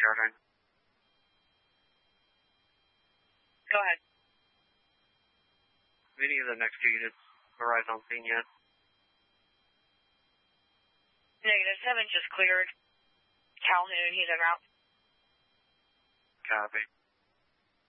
charging. Go ahead. Any of the next two units arrived on scene yet? -7 just cleared. Calhoun, he's en route. Copy.